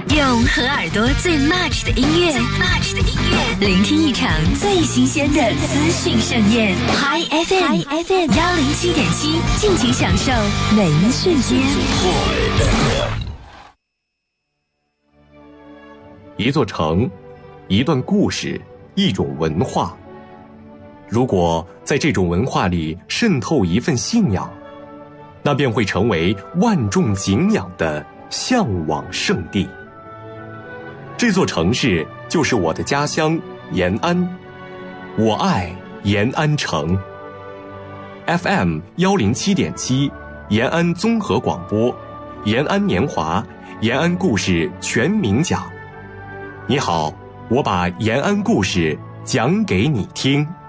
用和耳朵最 match 的音乐，聆听一场最新鲜的资讯盛宴。Hi FM 107.7，尽情享受每一瞬间。 一座城，一段故事，一种文化。如果在这种文化里渗透一份信仰，那便会成为万众敬仰的向往圣地。这座城市就是我的家乡延安，我爱延安城。FM 107.7，延安综合广播，延安年华，延安故事全民讲。你好，我把延安故事讲给你听。